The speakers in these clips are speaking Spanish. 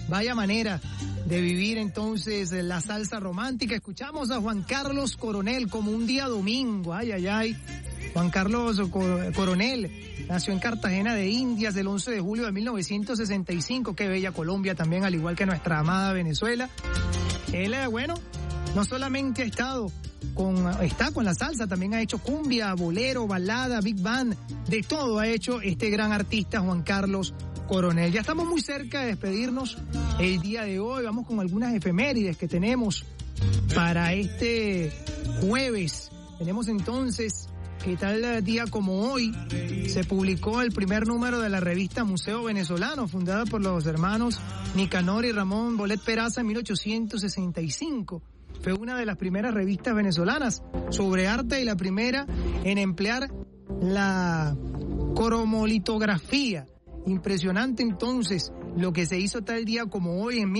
Vaya manera de vivir entonces la salsa romántica. Escuchamos a Juan Carlos Coronel como un día domingo. Ay, ay, ay. Juan Carlos Coronel nació en Cartagena de Indias el 11 de julio de 1965. Qué bella Colombia también, al igual que nuestra amada Venezuela. Él, bueno, no solamente está con la salsa, también ha hecho cumbia, bolero, balada, big band, de todo ha hecho este gran artista Juan Carlos Coronel. Ya estamos muy cerca de despedirnos el día de hoy. Vamos con algunas efemérides que tenemos para este jueves. Tenemos entonces que tal día como hoy se publicó el primer número de la revista Museo Venezolano, fundada por los hermanos Nicanor y Ramón Bolet Peraza en 1865. Fue una de las primeras revistas venezolanas sobre arte y la primera en emplear la cromolitografía. Impresionante entonces lo que se hizo tal día como hoy en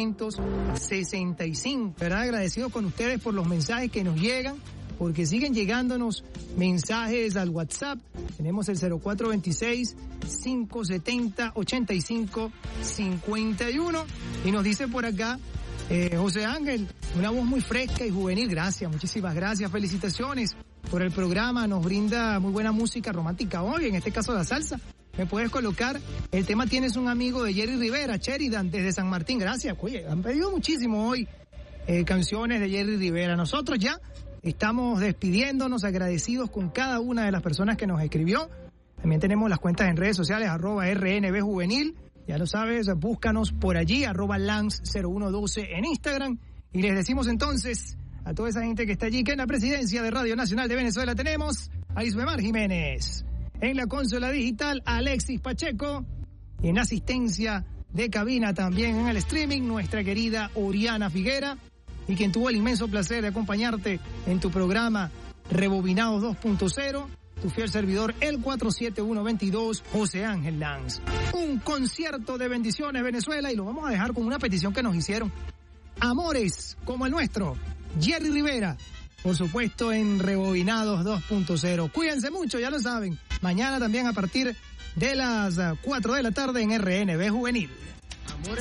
1865. ¿Verdad? Agradecidos con ustedes por los mensajes que nos llegan, porque siguen llegándonos mensajes al WhatsApp. Tenemos el 0426-570-8551 y nos dice por acá José Ángel, una voz muy fresca y juvenil. Gracias, muchísimas gracias, felicitaciones por el programa, nos brinda muy buena música romántica hoy, en este caso la salsa. Me puedes colocar el tema Tienes un amigo de Jerry Rivera, Sheridan, desde San Martín. Gracias. Oye, han pedido muchísimo hoy canciones de Jerry Rivera. Nosotros ya estamos despidiéndonos, agradecidos con cada una de las personas que nos escribió. También tenemos las cuentas en redes sociales, @RNBjuvenil. Ya lo sabes, búscanos por allí, @Lance0112 en Instagram. Y les decimos entonces a toda esa gente que está allí que en la presidencia de Radio Nacional de Venezuela tenemos a Ismemar Jiménez. En la consola digital, Alexis Pacheco. Y en asistencia de cabina también en el streaming, nuestra querida Oriana Figuera. Y quien tuvo el inmenso placer de acompañarte en tu programa Rebobinados 2.0, tu fiel servidor, el 47122, José Ángel Lanz. Un concierto de bendiciones, Venezuela, y lo vamos a dejar con una petición que nos hicieron. Amores como el nuestro, Jerry Rivera. Por supuesto, en Rebobinados 2.0. Cuídense mucho, ya lo saben. Mañana también a partir de las 4 de la tarde en RNB Juvenil.